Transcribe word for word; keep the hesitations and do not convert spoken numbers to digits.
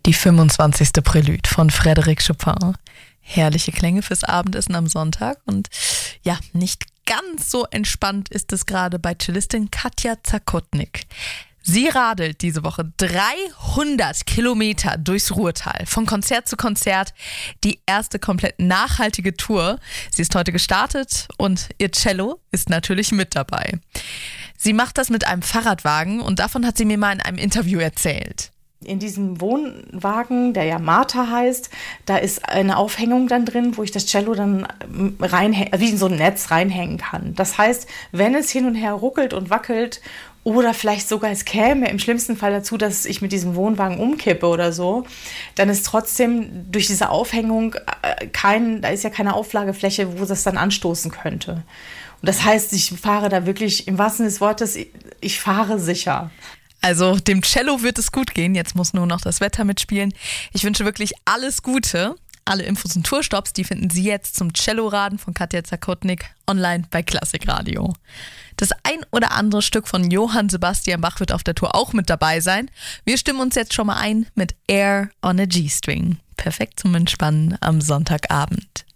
Die fünfundzwanzigste Prelude von Frédéric Chopin. Herrliche Klänge fürs Abendessen am Sonntag. Und ja, nicht ganz so entspannt ist es gerade bei Cellistin Katja Zakotnik. Sie radelt diese Woche dreihundert Kilometer durchs Ruhrtal, von Konzert zu Konzert. Die erste komplett nachhaltige Tour. Sie ist heute gestartet und ihr Cello ist natürlich mit dabei. Sie macht das mit einem Fahrradwagen und davon hat sie mir mal in einem Interview erzählt. In diesem Wohnwagen, der ja Martha heißt, da ist eine Aufhängung dann drin, wo ich das Cello dann rein, wie in so ein Netz reinhängen kann. Das heißt, wenn es hin und her ruckelt und wackelt oder vielleicht sogar es käme im schlimmsten Fall dazu, dass ich mit diesem Wohnwagen umkippe oder so, dann ist trotzdem durch diese Aufhängung kein, da ist ja keine Auflagefläche, wo das dann anstoßen könnte. Und das heißt, ich fahre da wirklich im wahrsten Sinne des Wortes, ich fahre sicher. Also dem Cello wird es gut gehen, jetzt muss nur noch das Wetter mitspielen. Ich wünsche wirklich alles Gute. Alle Infos und Tourstops, die finden Sie jetzt zum Celloraden von Katja Zakotnik online bei Klassikradio. Das ein oder andere Stück von Johann Sebastian Bach wird auf der Tour auch mit dabei sein. Wir stimmen uns jetzt schon mal ein mit Air on a G-String. Perfekt zum Entspannen am Sonntagabend.